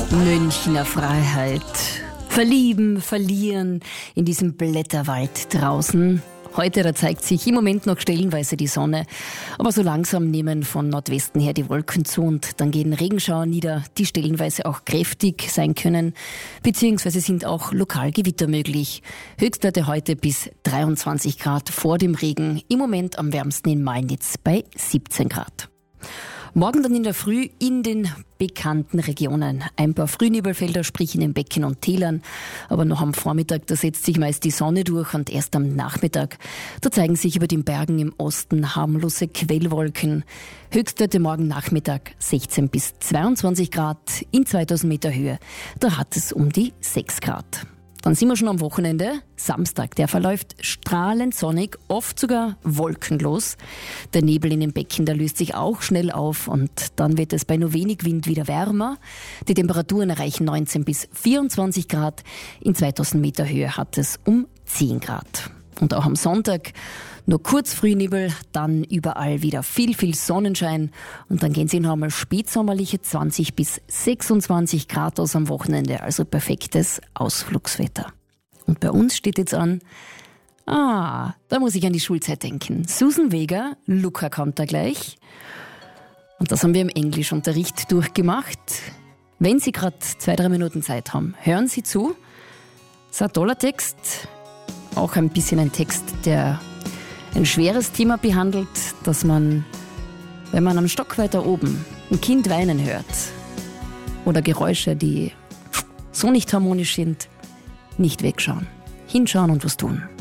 Münchner Freiheit. Verlieben, verlieren in diesem Blätterwald draußen. Heute, da zeigt sich im Moment noch stellenweise die Sonne, aber so langsam nehmen von Nordwesten her die Wolken zu und dann gehen Regenschauer nieder, die stellenweise auch kräftig sein können, beziehungsweise sind auch lokal Gewitter möglich. Höchstwerte heute bis 23 Grad vor dem Regen, im Moment am wärmsten in Malnitz bei 17 Grad. Morgen dann in der Früh in den bekannten Regionen. Ein paar Frühnebelfelder, sprich in den Becken und Tälern. Aber noch am Vormittag, da setzt sich meist die Sonne durch und erst am Nachmittag, da zeigen sich über den Bergen im Osten harmlose Quellwolken. Höchstwerte morgen Nachmittag 16 bis 22 Grad. In 2000 Meter Höhe, da hat es um die 6 Grad. Dann sind wir schon am Wochenende. Samstag, der verläuft strahlend sonnig, oft sogar wolkenlos. Der Nebel in den Becken, der löst sich auch schnell auf und dann wird es bei nur wenig Wind wieder wärmer. Die Temperaturen erreichen 19 bis 24 Grad. In 2000 Meter Höhe hat es um 10 Grad. Und auch am Sonntag nur kurz Frühnebel, dann überall wieder viel Sonnenschein und dann gehen sie noch einmal spätsommerliche 20 bis 26 Grad aus am Wochenende, also perfektes Ausflugswetter. Und bei uns steht jetzt an, da muss ich an die Schulzeit denken. Susan Vega, Luca kommt da gleich und das haben wir im Englischunterricht durchgemacht. Wenn Sie gerade 2-3 Minuten Zeit haben, hören Sie zu. Das ist ein toller Text, auch ein bisschen ein Text, der ein schweres Thema behandelt, dass man, wenn man am Stock weiter oben ein Kind weinen hört oder Geräusche, die so nicht harmonisch sind, nicht wegschauen, hinschauen und was tun.